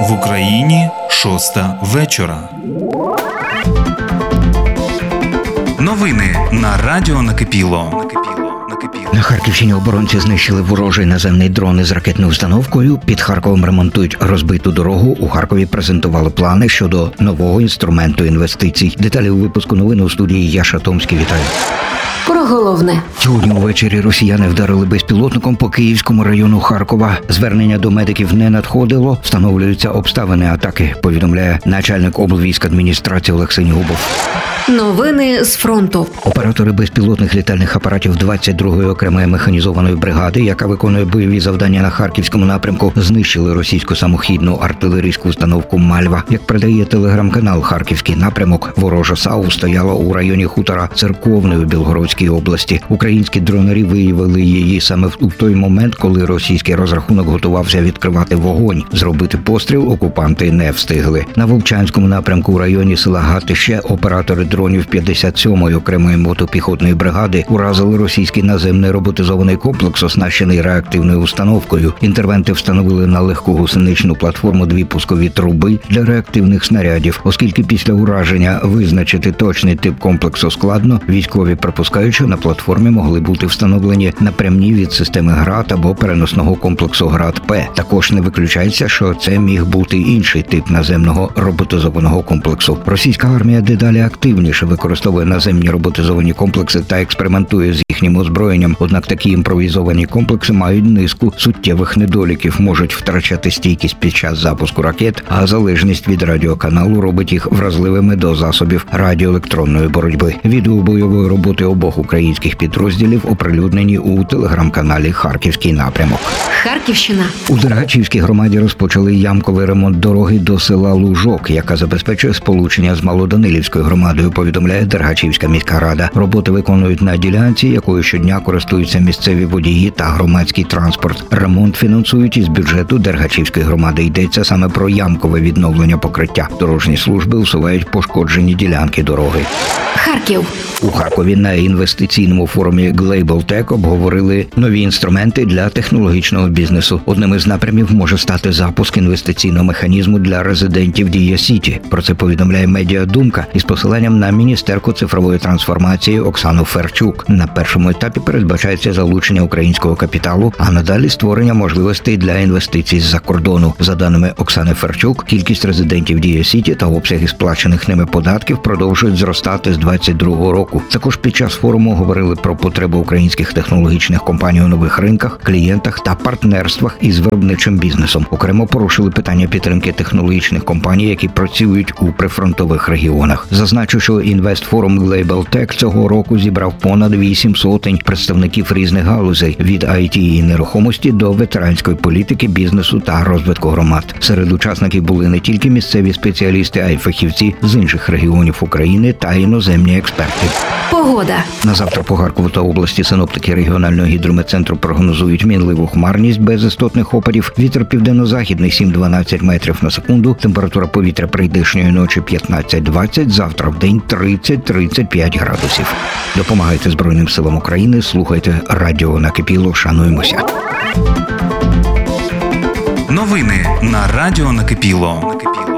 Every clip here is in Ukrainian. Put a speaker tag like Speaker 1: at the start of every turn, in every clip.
Speaker 1: В Україні 6 вечора. Новини на радіо Накипіло.
Speaker 2: На Харківщині оборонці знищили ворожий наземний дрон із ракетною установкою. Під Харковом ремонтують розбиту дорогу. У Харкові презентували плани щодо нового інструменту інвестицій. Деталі у випуску новин у студії Яша Томський. Вітаю.
Speaker 3: Про головне.
Speaker 2: Сьогодні увечері росіяни вдарили безпілотником по Київському району Харкова. Звернення до медиків не надходило. Встановлюються обставини атаки, повідомляє начальник облвійськадміністрації Олексій Губов.
Speaker 3: Новини з фронту.
Speaker 2: Оператори безпілотних літальних апаратів 22-ї окремої механізованої бригади, яка виконує бойові завдання на Харківському напрямку, знищили російську самохідну артилерійську установку «Мальва». Як передає телеграм-канал «Харківський напрямок», ворожа САУ стояла у районі хутора Церковної у Білгородській області. Українські дронарі виявили її саме в той момент, коли російський розрахунок готувався відкривати вогонь. Зробити постріл окупанти не встигли. На Вовчанському напрямку у районі села Гатище оператори дронів 57-ї окремої мотопіхотної бригади уразили російський наземний роботизований комплекс, оснащений реактивною установкою. Інтервенти встановили на легку гусеничну платформу 2 пускові труби для реактивних снарядів. Оскільки після ураження визначити точний тип комплексу складно, військові припускають, що на платформі могли бути встановлені напрямні від системи ГРАД або переносного комплексу ГРАД-П. Також не виключається, що це міг бути інший тип наземного роботизованого комплексу. Російська армія дедалі активніше використовує наземні роботизовані комплекси та експериментує з їхнім озброєнням. Однак такі імпровізовані комплекси мають низку суттєвих недоліків, можуть втрачати стійкість під час запуску ракет, а залежність від радіоканалу робить їх вразливими до засобів радіоелектронної боротьби. Відео бойової роботи обох українських підрозділів оприлюднені у телеграм-каналі «Харківський напрямок».
Speaker 3: Харківщина.
Speaker 2: У Дергачівській громаді розпочали ямковий ремонт дороги до села Лужок, яка забезпечує сполучення з Малоданилівською громадою, повідомляє Дергачівська міська рада. Роботи виконують на ділянці, якою щодня користуються місцеві водії та громадський транспорт. Ремонт фінансують із бюджету Дергачівської громади. Йдеться саме про ямкове відновлення покриття. Дорожні служби усувають пошкоджені ділянки дороги.
Speaker 3: Харків.
Speaker 2: У Харкові на інвестиційному форумі Global Tech обговорили нові інструменти для технологічного бізнесу. Одним із напрямів може стати запуск інвестиційного механізму для резидентів Дія Сіті. Про це повідомляє Медіадумка із посиланням на міністерку цифрової трансформації Оксану Ферчук. На першому етапі передбачається залучення українського капіталу, а надалі створення можливостей для інвестицій з-за кордону. За даними Оксани Ферчук, кількість резидентів Дія Сіті та обсяги сплачених ними податків продовжують зростати з 2022 року. Також під час форуму говорили про потребу українських технологічних компаній у нових ринках, клієнтах та партнерствах із виробничим бізнесом. Окремо порушили питання підтримки технологічних компаній, які працюють у прифронтових регіонах. Зазначу, що інвестфорум Global Tech цього року зібрав понад 800 представників різних галузей – від IT і нерухомості до ветеранської політики, бізнесу та розвитку громад. Серед учасників були не тільки місцеві спеціалісти, а й фахівці з інших регіонів України та іноземні експерти.
Speaker 3: Погода.
Speaker 2: На завтра по Харкову та області синоптики регіонального гідрометцентру прогнозують мінливу хмарність без істотних опадів. Вітер південно-західний 7-12 метрів на секунду. Температура повітря прийдешньої ночі 15-20, завтра в день 30-35 градусів. Допомагайте Збройним силам України, слухайте радіо Накипіло, шануємося.
Speaker 1: Новини на радіо Накипіло.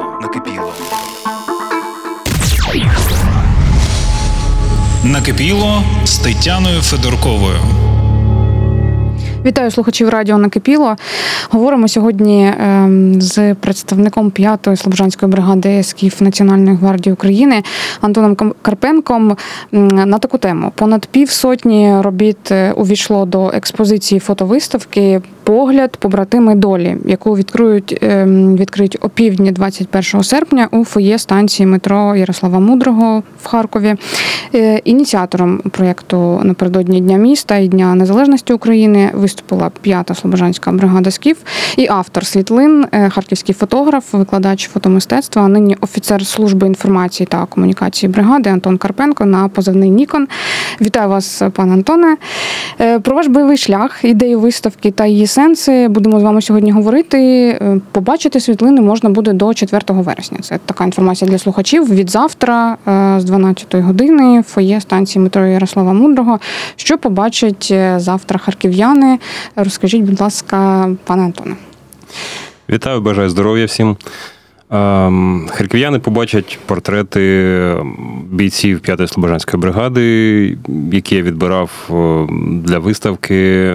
Speaker 1: Накипіло з Тетяною Федорковою.
Speaker 4: Вітаю слухачів радіо Накипіло. Говоримо сьогодні з представником 5-ї Слобожанської бригади СКІФ Національної гвардії України Антоном Карпенком на таку тему. Понад півсотні робіт увійшло до експозиції фотовиставки «Погляд. Побратими долі», яку відкриють опівдні 21 серпня у фоє станції метро Ярослава Мудрого в Харкові. Ініціатором проєкту напередодні Дня міста і Дня Незалежності України виступила 5-та Слобожанська бригада СКІФ і автор світлин, харківський фотограф, викладач фотомистецтва, а нині офіцер служби інформації та комунікації бригади Антон Карпенко на позивний Нікон. Вітаю вас, пане Антоне. Про ваш бойовий шлях, ідею виставки та її сенси будемо з вами сьогодні говорити. Побачити світлини можна буде до 4 вересня. Це така інформація для слухачів. Від завтра з 12-ї години фоє станції метро Ярослава Мудрого. Що побачать завтра харків'яни? Розкажіть, будь ласка, пане Антоне.
Speaker 5: Вітаю, бажаю здоров'я всім. Харків'яни побачать портрети бійців 5-ї Слобожанської бригади, які я відбирав для виставки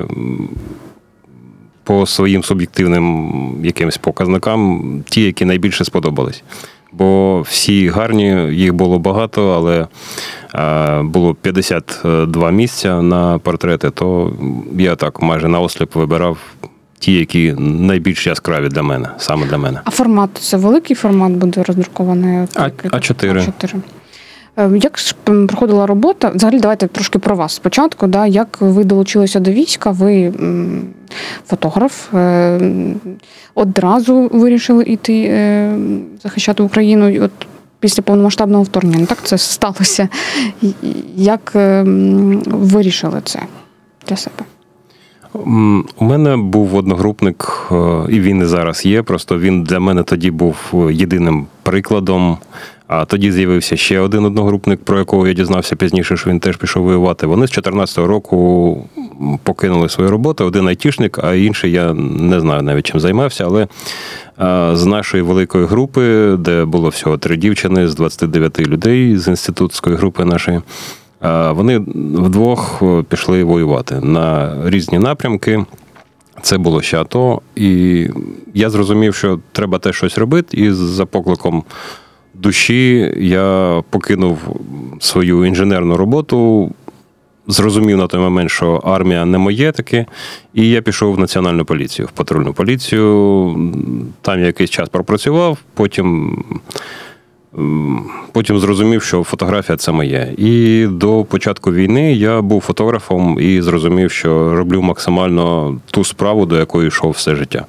Speaker 5: по своїм суб'єктивним якимось показникам, ті, які найбільше сподобались. Бо всі гарні, їх було багато, але було 52 місця на портрети, то я так майже наосліп вибирав ті, які найбільш яскраві для мене, саме для мене.
Speaker 4: А формат – це великий формат буде роздрукований?
Speaker 5: А4.
Speaker 4: Як ж проходила робота? Взагалі, давайте трошки про вас спочатку. Да? Як ви долучилися до війська? Ви фотограф, одразу вирішили йти захищати Україну. І от після повномасштабного вторгнення, так це сталося. Як вирішили це для себе?
Speaker 5: У мене був одногрупник, і він і зараз є, просто він для мене тоді був єдиним прикладом. А тоді з'явився ще один одногрупник, про якого я дізнався пізніше, що він теж пішов воювати. Вони з 2014 року покинули свою роботу. Один айтішник, а інший я не знаю навіть чим займався, але з нашої великої групи, де було всього 3 дівчини з 29 людей з інститутської групи нашої, вони вдвох пішли воювати на різні напрямки. Це було ще АТО. І я зрозумів, що треба теж щось робити. І за покликом душі я покинув свою інженерну роботу, зрозумів на той момент, що армія не моє таке, і я пішов в Національну поліцію, в патрульну поліцію. Там я якийсь час пропрацював, потім зрозумів, що фотографія – це моє. І до початку війни я був фотографом і зрозумів, що роблю максимально ту справу, до якої йшов все життя.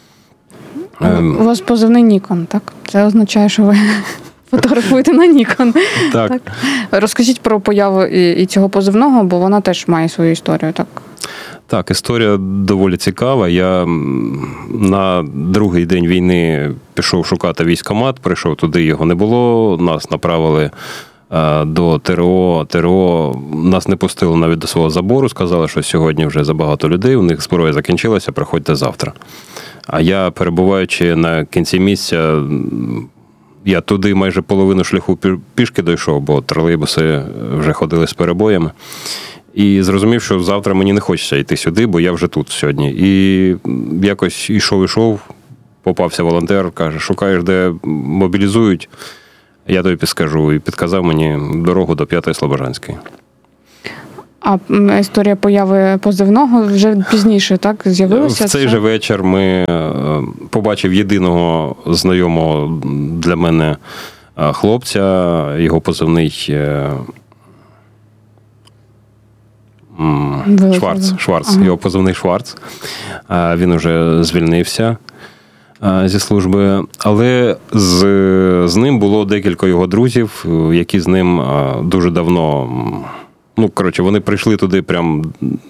Speaker 4: У вас позивний Нікон, так? Це означає, що ви фотографуєте на Нікон.
Speaker 5: Так.
Speaker 4: Розкажіть про появу і цього позивного, бо вона теж має свою історію, так?
Speaker 5: Так, історія доволі цікава. Я на другий день війни пішов шукати військкомат, прийшов туди, його не було, нас направили до ТРО. ТРО нас не пустили навіть до свого забору, сказали, що сьогодні вже забагато людей, у них зброя закінчилася, приходьте завтра. А я, перебуваючи на кінці місця, я туди майже половину шляху пішки дійшов, бо тролейбуси вже ходили з перебоями. І зрозумів, що завтра мені не хочеться йти сюди, бо я вже тут сьогодні. І якось ішов, попався волонтер, каже, шукаєш, де мобілізують, я тобі підскажу. І підказав мені дорогу до 5-ї Слобожанської.
Speaker 4: А історія появи позивного вже пізніше, так, з'явилася?
Speaker 5: В цей же вечір ми побачив єдиного знайомого для мене хлопця, його позивний Шварц. Ага. Його позивний Шварц. Він уже звільнився зі служби. Але з ним було декілька його друзів, які з ним дуже давно... вони прийшли туди прям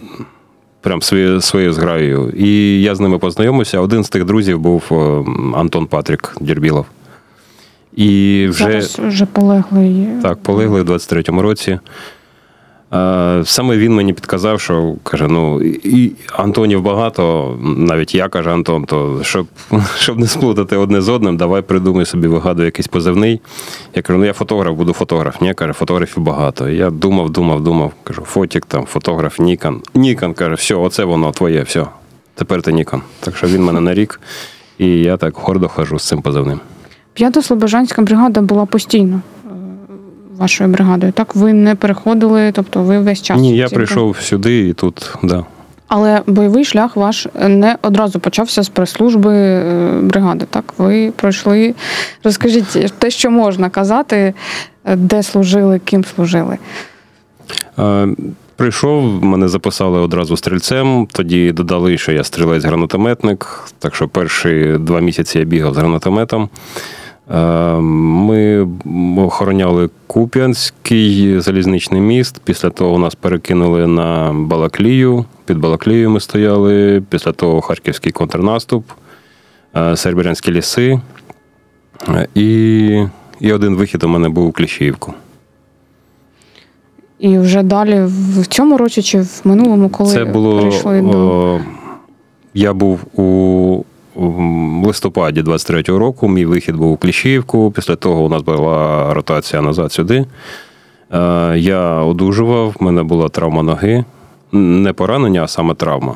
Speaker 5: своєю зграєю. І я з ними познайомився. Один з тих друзів був Антон Патрік Дєрбілов. І
Speaker 4: вже полеглий.
Speaker 5: Так, полеглий у 23-му році. Саме він мені підказав, що, каже, і Антонів багато, навіть я, каже, Антон, то щоб не сплутати одне з одним, давай придумай собі, вигадуй якийсь позивний. Я кажу, я фотограф, буду фотограф. Ні, каже, фотографів багато. Я думав, кажу, фотік, там, фотограф, Нікон. Нікон, каже, все, оце воно, твоє, все. Тепер ти Нікон. Так що він мене нарік, і я так гордо хожу з цим позивним.
Speaker 4: 5-та Слобожанська бригада була постійно вашою бригадою, так? Ви не переходили, тобто ви весь час?
Speaker 5: Ні, я прийшов сюди і тут, да.
Speaker 4: Але бойовий шлях ваш не одразу почався з прес-служби бригади, так? Ви пройшли, розкажіть, те, що можна казати, де служили, ким служили?
Speaker 5: Прийшов, мене записали одразу стрільцем, тоді додали, що я стрілець-гранатометник, так що перші 2 місяці я бігав з гранатометом. Ми охороняли Куп'янський залізничний міст, після того нас перекинули на Балаклію, під Балаклією ми стояли, після того Харківський контрнаступ, Серебрянські ліси, і один вихід у мене був у Кліщіївку.
Speaker 4: І вже далі в цьому році чи в минулому, коли
Speaker 5: це було,
Speaker 4: прийшли до...
Speaker 5: Я був у в листопаді 23-го року. Мій вихід був у Кліщіївку. Після того у нас була ротація назад сюди. Я одужував, в мене була травма ноги. Не поранення, а саме травма.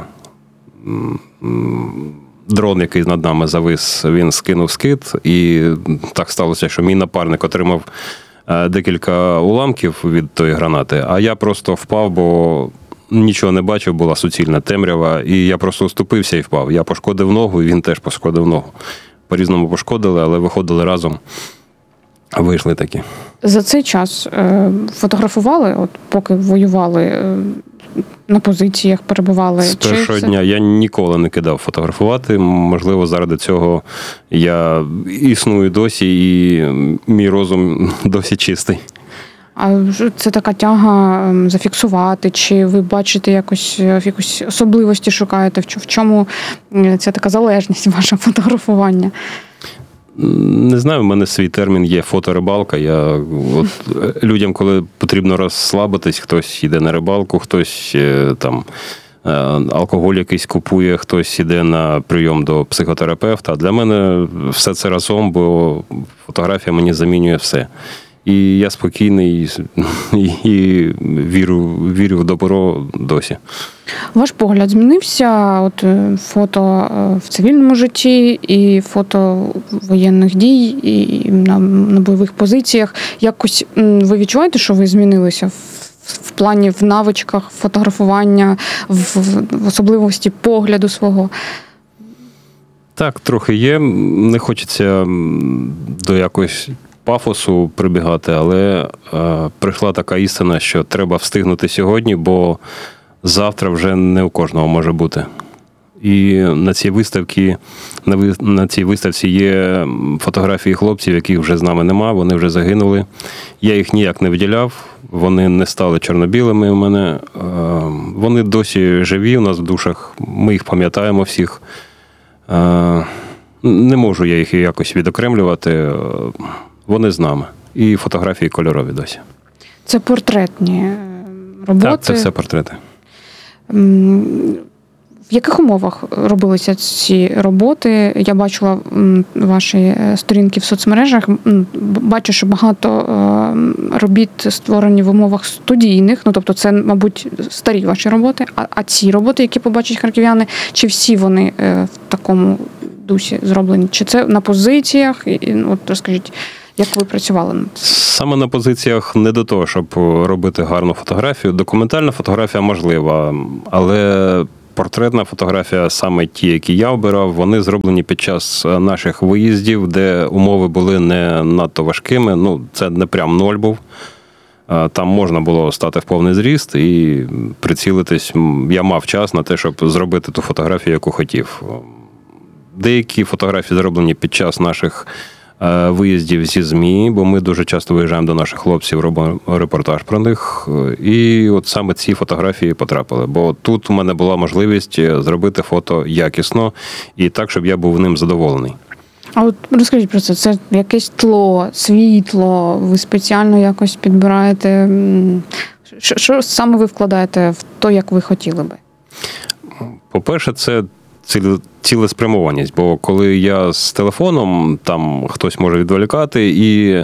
Speaker 5: Дрон, який над нами завис, він скинув скид. І так сталося, що мій напарник отримав декілька уламків від тої гранати, а я просто впав, бо нічого не бачив, була суцільна темрява, і я просто оступився і впав. Я пошкодив ногу, і він теж пошкодив ногу. По-різному пошкодили, але виходили разом, вийшли такі.
Speaker 4: За цей час фотографували, от поки воювали, на позиціях перебували?
Speaker 5: З першого дня я ніколи не кидав фотографувати. Можливо, заради цього я існую досі, і мій розум досі чистий.
Speaker 4: А це така тяга зафіксувати, чи ви бачите якось особливості шукаєте? В чому це така залежність вашого фотографування?
Speaker 5: Не знаю, в мене свій термін є фоторибалка. Людям, коли потрібно розслабитись, хтось йде на рибалку, хтось там алкоголь якийсь купує, хтось йде на прийом до психотерапевта. Для мене все це разом, бо фотографія мені замінює все. І я спокійний і вірю в добро досі.
Speaker 4: Ваш погляд змінився? От фото в цивільному житті і фото воєнних дій, і на бойових позиціях. Якось ви відчуваєте, що ви змінилися в плані, в навичках фотографування, в особливості погляду свого?
Speaker 5: Так, трохи є. Не хочеться до якоїсь пафосу прибігати, але прийшла така істина, що треба встигнути сьогодні, бо завтра вже не у кожного може бути. І на цій виставці є фотографії хлопців, яких вже з нами нема, вони вже загинули. Я їх ніяк не виділяв, вони не стали чорно-білими у мене. Вони досі живі у нас в душах, ми їх пам'ятаємо всіх. Не можу я їх якось відокремлювати. Вони з нами. І фотографії кольорові досі.
Speaker 4: Це портретні роботи?
Speaker 5: Так, це все портрети.
Speaker 4: В яких умовах робилися ці роботи? Я бачила ваші сторінки в соцмережах. Бачу, що багато робіт створені в умовах студійних. Тобто це, мабуть, старі ваші роботи. А ці роботи, які побачать харків'яни, чи всі вони в такому дусі зроблені? Чи це на позиціях? От розкажіть, як ви працювали над цим?
Speaker 5: Саме на позиціях не до того, щоб робити гарну фотографію. Документальна фотографія можлива, але портретна фотографія, саме ті, які я обирав, вони зроблені під час наших виїздів, де умови були не надто важкими. Це не прям ноль був. Там можна було стати в повний зріст і прицілитись. Я мав час на те, щоб зробити ту фотографію, яку хотів. Деякі фотографії зроблені під час наших виїздів зі ЗМІ, бо ми дуже часто виїжджаємо до наших хлопців, робимо репортаж про них. І от саме ці фотографії потрапили. Бо тут у мене була можливість зробити фото якісно і так, щоб я був ним задоволений.
Speaker 4: А от розкажіть про це. Це якесь тло, світло, ви спеціально якось підбираєте? Що саме ви вкладаєте в те, як ви хотіли би?
Speaker 5: По-перше, це цілеспрямованість, бо коли я з телефоном, там хтось може відволікати, і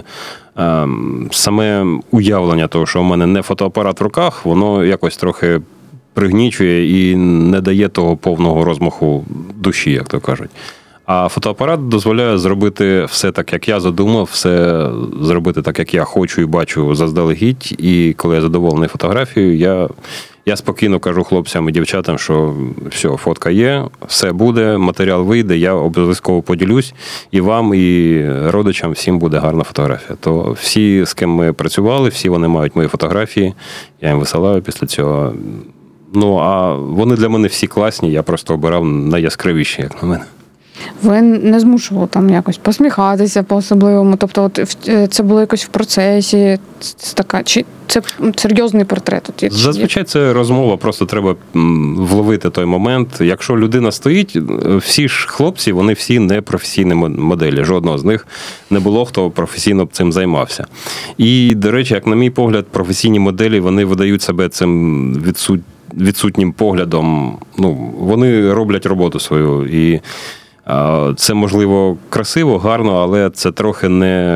Speaker 5: саме уявлення того, що у мене не фотоапарат в руках, воно якось трохи пригнічує і не дає того повного розмаху душі, як то кажуть. А фотоапарат дозволяє зробити все так, як я задумав, все зробити так, як я хочу і бачу заздалегідь. І коли я задоволений фотографією, я спокійно кажу хлопцям і дівчатам, що все, фотка є, все буде, матеріал вийде, я обов'язково поділюсь, і вам, і родичам всім буде гарна фотографія. То всі, з ким ми працювали, всі вони мають мої фотографії, я їм висилаю після цього. А вони для мене всі класні, я просто обирав найяскравіші, як на мене.
Speaker 4: Ви не змушували там якось посміхатися по-особливому? Тобто це було якось в процесі? Чи це серйозний портрет?
Speaker 5: Зазвичай це розмова, просто треба вловити той момент. Якщо людина стоїть, всі ж хлопці, вони всі не професійні моделі. Жодного з них не було, хто професійно цим займався. І, до речі, як на мій погляд, професійні моделі, вони видають себе цим відсутнім поглядом. Вони роблять роботу свою. І Це, можливо, красиво, гарно, але це трохи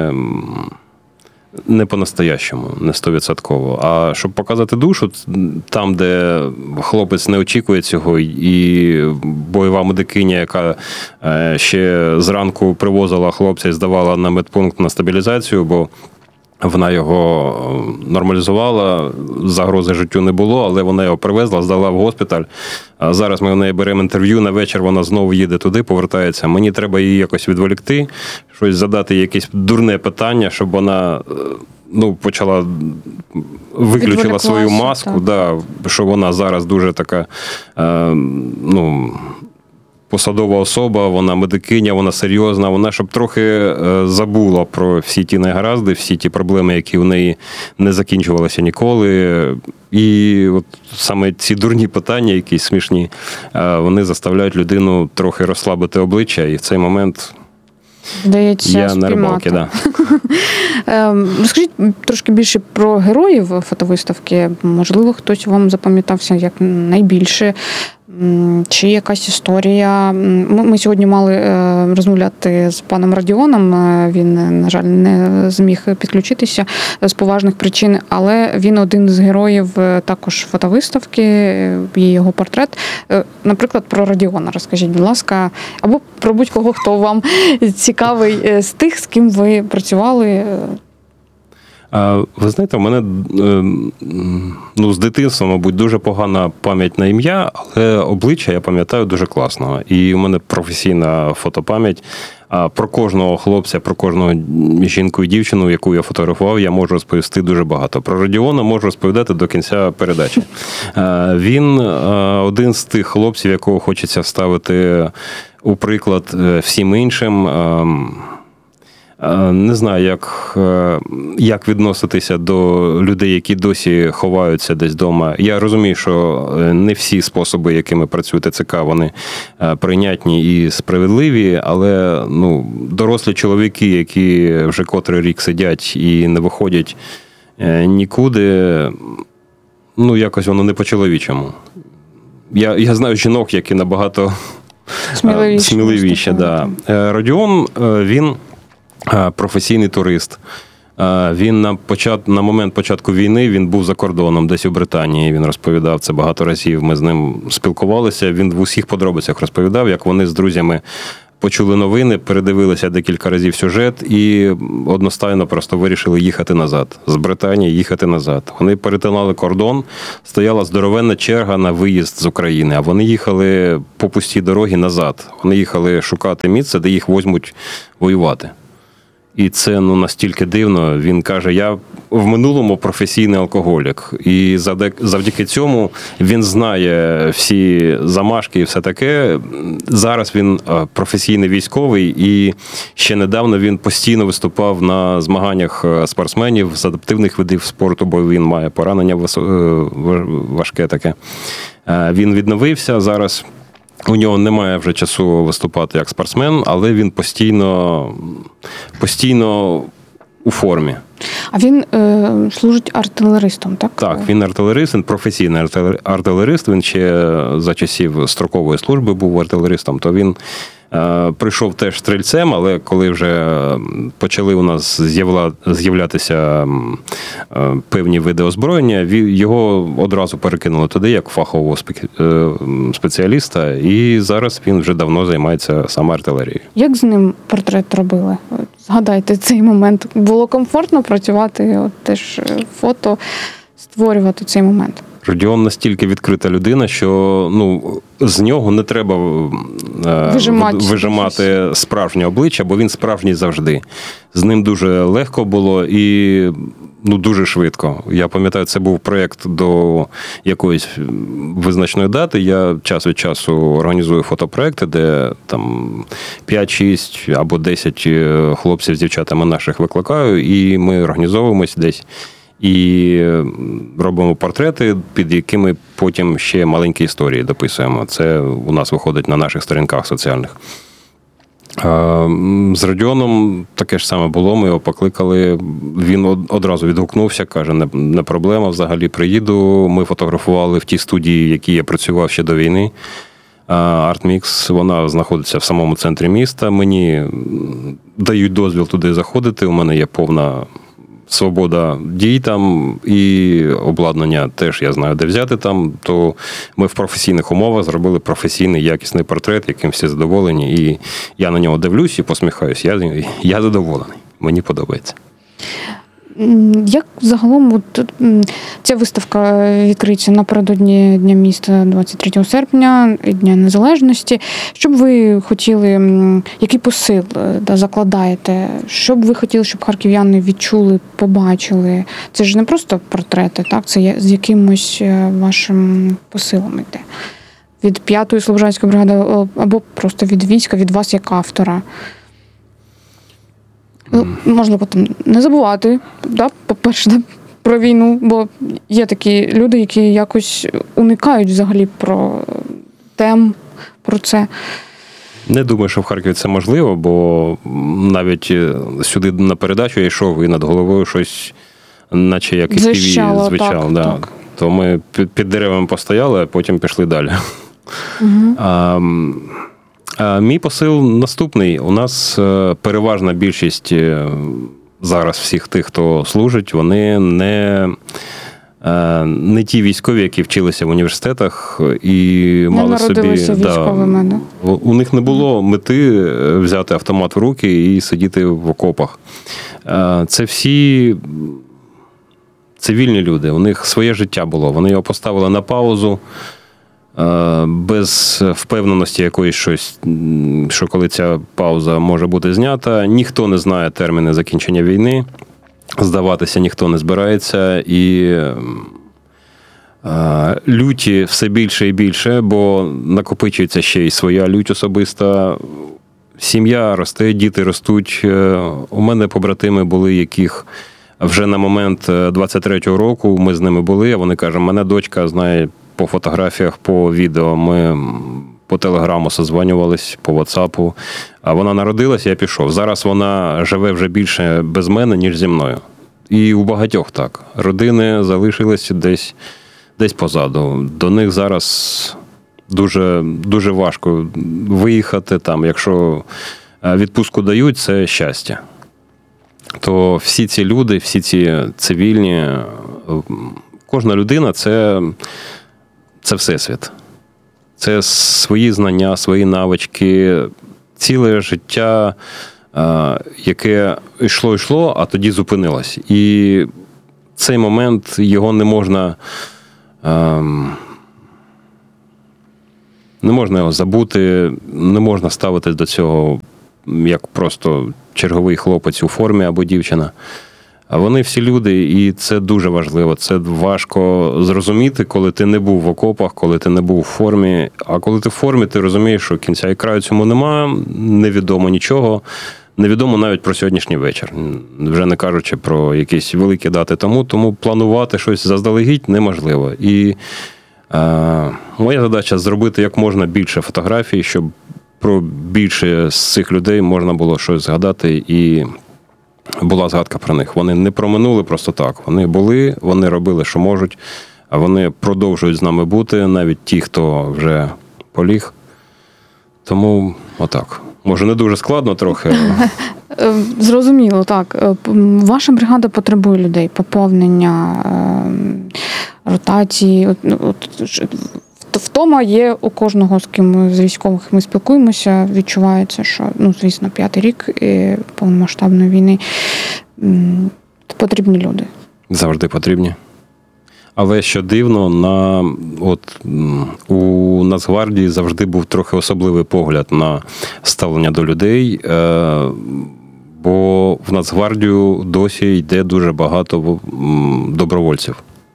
Speaker 5: не по-настоящому, не 100%. А щоб показати душу, там, де хлопець не очікує цього, і бойова медикиня, яка ще зранку привозила хлопця і здавала на медпункт на стабілізацію, бо вона його нормалізувала, загрози життю не було, але вона його привезла, здала в госпіталь. А зараз ми в неї беремо інтерв'ю, на вечір вона знову їде туди, повертається. Мені треба її якось відволікти, щось задати, якесь дурне питання, щоб вона почала, виключила свою маску, що вона зараз дуже така, посадова особа, вона медикиня, вона серйозна, вона щоб трохи забула про всі ті негаразди, всі ті проблеми, які в неї не закінчувалися ніколи. І от саме ці дурні питання, якісь смішні, вони заставляють людину трохи розслабити обличчя, і в цей момент
Speaker 4: здається,
Speaker 5: я на рибалці. Да.
Speaker 4: Розкажіть трошки більше про героїв фотовиставки. Можливо, хтось вам запам'ятався як найбільше. Чи якась історія? Ми сьогодні мали розмовляти з паном Радіоном. Він, на жаль, не зміг підключитися з поважних причин, але він один з героїв також фотовиставки, є його портрет. Наприклад, про Радіона розкажіть, будь ласка, або про будь-кого, хто вам цікавий з тих, з ким ви працювали.
Speaker 5: Ви знаєте, у мене з дитинства, мабуть, дуже погана пам'ять на ім'я, але обличчя я пам'ятаю дуже класно. І у мене професійна фотопам'ять. Про кожного хлопця, про кожного жінку і дівчину, яку я фотографував, я можу розповісти дуже багато. Про Радіона можу розповідати до кінця передачі. Він один з тих хлопців, якого хочеться ставити у приклад всім іншим. Не знаю, як відноситися до людей, які досі ховаються десь вдома. Я розумію, що не всі способи, якими працює ТЦК, вони прийнятні і справедливі, але дорослі чоловіки, які вже котрий рік сидять і не виходять нікуди, якось воно не по-чоловічому. Я знаю жінок, які набагато сміливіші. Да. Радіон, він професійний турист. Він на момент початку війни він був за кордоном, десь у Британії. Він розповідав це багато разів. Ми з ним спілкувалися. Він в усіх подробицях розповідав, як вони з друзями почули новини, передивилися декілька разів сюжет і одностайно просто вирішили їхати назад. З Британії їхати назад. Вони перетинали кордон, стояла здоровенна черга на виїзд з України, а вони їхали по пустій дорогі назад. Вони їхали шукати місце, де їх візьмуть воювати. І це настільки дивно. Він каже, я в минулому професійний алкоголік. І завдяки цьому він знає всі замашки і все таке. Зараз він професійний військовий, і ще недавно він постійно виступав на змаганнях спортсменів з адаптивних видів спорту, бо він має поранення важке таке. Він відновився зараз. У нього немає вже часу виступати як спортсмен, але він постійно у формі.
Speaker 4: А він служить артилеристом, так?
Speaker 5: Так, він артилерист, він професійний артилерист, він ще за часів строкової служби був артилеристом, то він прийшов теж стрільцем, але коли вже почали у нас з'являтися певні види озброєння, його одразу перекинули туди, як фахового спеціаліста, і зараз він вже давно займається саме артилерією. Як
Speaker 4: з ним портрет робили? Згадайте цей момент. Було комфортно працювати, теж фото, створювати цей момент?
Speaker 5: Радіон настільки відкрита людина, що з нього не треба вижимати справжнє обличчя, бо він справжній завжди. З ним дуже легко було і дуже швидко. Я пам'ятаю, це був проєкт до якоїсь визначеної дати. Я час від часу організую фотопроекти, де там 5-6 або 10 хлопців з дівчатами наших викликаю, і ми організовуємось десь. І робимо портрети, під якими потім ще маленькі історії дописуємо. Це у нас виходить на наших сторінках соціальних. З Радіоном таке ж саме було, ми його покликали, він одразу відгукнувся, каже, не проблема, взагалі приїду. Ми фотографували в тій студії, в якій я працював ще до війни. Артмікс, вона знаходиться в самому центрі міста. Мені дають дозвіл туди заходити. У мене є повна свобода дій там, і обладнання теж я знаю, де взяти там. То ми в професійних умовах зробили професійний, якісний портрет, яким всі задоволені. І я на нього дивлюсь і посміхаюсь. Я задоволений. Мені подобається.
Speaker 4: Як загалом ця виставка відкриється напередодні Дня міста 23 серпня, Дня Незалежності. Що б ви хотіли, який посил закладаєте? Що б ви хотіли, щоб харків'яни відчули, побачили? Це ж не просто портрети, так? Це з якимось вашим посилом йде. Від 5-ї Слобожанської бригади або просто від війська, від вас як автора. Можливо, там не забувати, по-перше, про війну, бо є такі люди, які якось уникають взагалі про тем, про це.
Speaker 5: Не думаю, що в Харкові це можливо, бо навіть сюди на передачу я йшов і над головою щось, наче як із ТВ звучало. Да.
Speaker 4: Так.
Speaker 5: То ми під деревами постояли, а потім пішли далі.
Speaker 4: Угу.
Speaker 5: Мій посил наступний. У нас переважна більшість зараз всіх тих, хто служить, вони не ті військові, які вчилися в університетах і мали собі...
Speaker 4: військовими, да.
Speaker 5: У них не було мети взяти автомат в руки і сидіти в окопах. Це всі цивільні люди, у них своє життя було. Вони його поставили на паузу, без впевненості якоїсь щось, що коли ця пауза може бути знята. Ніхто не знає терміни закінчення війни, здаватися ніхто не збирається, і люті все більше і більше, бо накопичується ще й своя лють особиста. Сім'я росте, діти ростуть. У мене побратими були, яких вже на момент 23-го року ми з ними були, а вони кажуть, мене дочка знає по фотографіях, по відео, ми по телеграму созванювались, по WhatsApp. А вона народилась, я пішов. Зараз вона живе вже більше без мене, ніж зі мною. І у багатьох так. Родини залишились десь позаду. До них зараз дуже, дуже важко виїхати там. Якщо відпустку дають, це щастя. То всі ці люди, всі ці цивільні, кожна людина – це всесвіт. Це свої знання, свої навички, ціле життя, яке йшло, а тоді зупинилось. І цей момент, його не можна його забути, не можна ставитись до цього як просто черговий хлопець у формі або дівчина. А вони всі люди, і це дуже важливо. Це важко зрозуміти, коли ти не був в окопах, коли ти не був в формі. А коли ти в формі, ти розумієш, що кінця і краю цьому нема, невідомо нічого. Невідомо навіть про сьогоднішній вечір. Вже не кажучи про якісь великі дати тому планувати щось заздалегідь неможливо. І моя задача зробити як можна більше фотографій, щоб про більше з цих людей можна було щось згадати і була згадка про них. Вони не проминули просто так. Вони були, вони робили, що можуть, а вони продовжують з нами бути, навіть ті, хто вже поліг. Тому отак. Може, не дуже складно трохи.
Speaker 4: Зрозуміло, так. Ваша бригада потребує людей, поповнення, ротації. Втома є у кожного, з ким з військових ми спілкуємося, відчувається, що, звісно, 5-й рік повномасштабної війни, потрібні люди.
Speaker 5: Завжди потрібні. Але що дивно, у Нацгвардії завжди був трохи особливий погляд на ставлення до людей, бо в Нацгвардію досі йде дуже багато добровольців.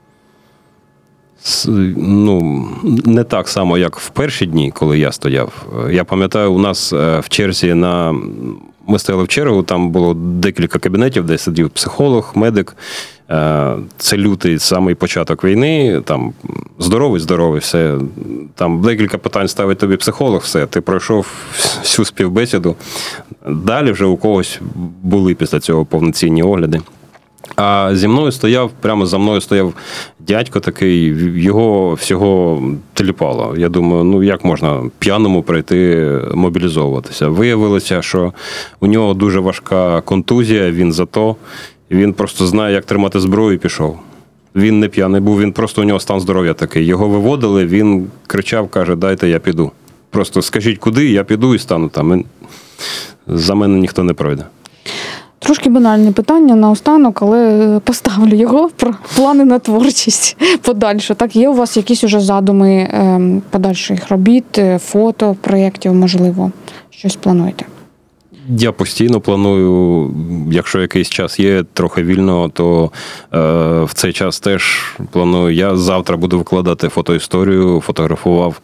Speaker 5: Не так само, як в перші дні, коли я стояв. Я пам'ятаю, у нас в черзі ми стояли в чергу, там було декілька кабінетів, де сидів психолог, медик. Це лютий, самий початок війни, там здоровий, все. Там декілька питань ставить тобі психолог, все, ти пройшов всю співбесіду. Далі вже у когось були після цього повноцінні огляди. А зі мною стояв, прямо за мною стояв дядько такий, його всього теліпало. Я думаю, ну як можна п'яному прийти мобілізовуватися? Виявилося, що у нього дуже важка контузія, він зато, він просто знає, як тримати зброю і пішов. Він не п'яний був, він просто у нього стан здоров'я такий. Його виводили, він кричав, каже, дайте я піду. Просто скажіть куди, я піду і стану там. За мене ніхто не пройде.
Speaker 4: Трошки банальне питання наостанок, але поставлю його про плани на творчість подальше. Так, є у вас якісь уже задуми подальших робіт, фото, проєктів, можливо, щось плануєте?
Speaker 5: Я постійно планую, якщо якийсь час є трохи вільного, то в цей час теж планую. Я завтра буду викладати фотоісторію, фотографував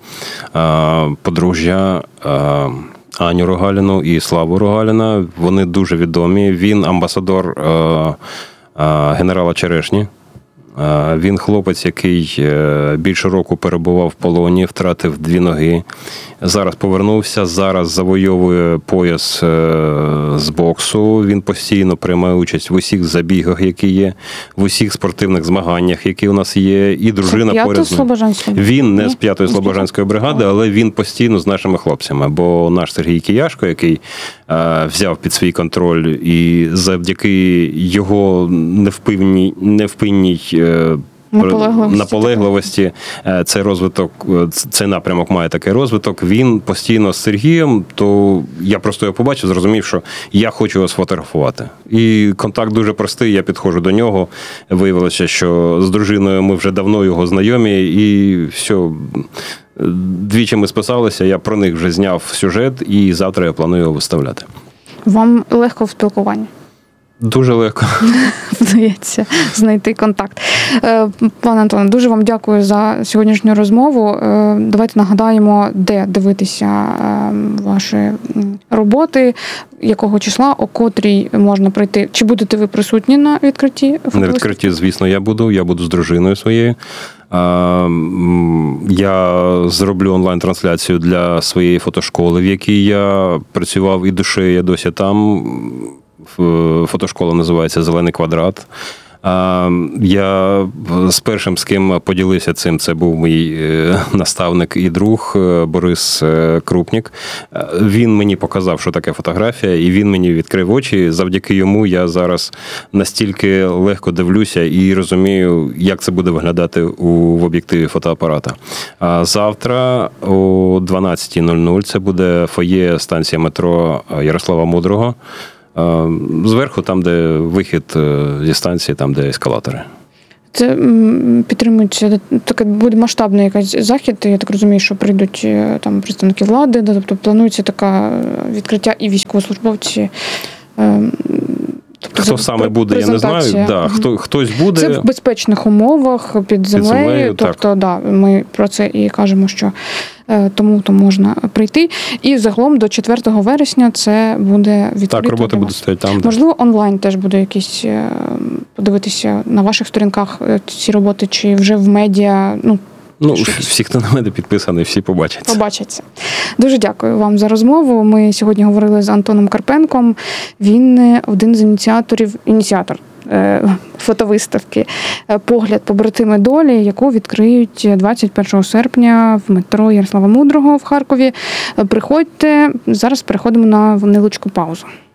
Speaker 5: подружжя Аню Рогаліну і Славу Рогаліна. Вони дуже відомі. Він амбасадор генерала Черешні. Він хлопець, який більше року перебував в полоні, втратив 2 ноги. Зараз повернувся, зараз завойовує пояс з боксу. Він постійно приймає участь в усіх забігах, які є, в усіх спортивних змаганнях, які у нас є. І дружина поряд з ним. Він не з 5-ї Слобожанської бригади, але він постійно з нашими хлопцями. Бо наш Сергій Кияшко, який взяв під свій контроль, і завдяки його невпинній наполегливості цей розвиток, цей напрямок має такий розвиток. Він постійно з Сергієм, то я просто його побачив, зрозумів, що я хочу його сфотографувати. І контакт дуже простий, я підходжу до нього. Виявилося, що з дружиною ми вже давно його знайомі, і все, двічі ми списалися, я про них вже зняв сюжет, і завтра я планую його виставляти.
Speaker 4: Вам легко в спілкуванні?
Speaker 5: Дуже легко.
Speaker 4: Вдається знайти контакт. Пане Антоне, дуже вам дякую за сьогоднішню розмову. Давайте нагадаємо, де дивитися ваші роботи, якого числа, о котрій можна прийти. Чи будете ви присутні на відкритті?
Speaker 5: На відкритті, звісно, я буду з дружиною своєю. Я зроблю онлайн-трансляцію для своєї фотошколи, в якій я працював і душею, я досі там. Фотошкола називається «Зелений квадрат». Я з першим, з ким поділився цим, це був мій наставник і друг Борис Крупнік. Він мені показав, що таке фотографія, і він мені відкрив очі. Завдяки йому я зараз настільки легко дивлюся і розумію, як це буде виглядати в об'єктиві фотоапарата. А завтра о 12:00 це буде фоє станція метро Ярослава Мудрого. Зверху, там, де вихід зі станції, там, де ескалатори.
Speaker 4: Це підтримується, таке буде масштабний якийсь захід, я так розумію, що прийдуть там представники влади, тобто планується таке відкриття і військовослужбовці.
Speaker 5: Тобто, хто саме буде, я не знаю. Да, хтось буде.
Speaker 4: Це в безпечних умовах, під землею. Тобто, да, ми про це і кажемо, що тому можна прийти. І загалом до 4 вересня це буде відкрито.
Speaker 5: Так, роботи будуть стояти там.
Speaker 4: Можливо, онлайн теж буде якісь подивитися на ваших сторінках ці роботи, чи вже в медіа.
Speaker 5: Всі, хто на мене підписаний, всі побачаться.
Speaker 4: Побачаться. Дуже дякую вам за розмову. Ми сьогодні говорили з Антоном Карпенком. Він один з ініціатор фотовиставки «Погляд побратими долі», яку відкриють 21 серпня в метро Ярослава Мудрого в Харкові. Приходьте. Зараз переходимо на невеличку паузу.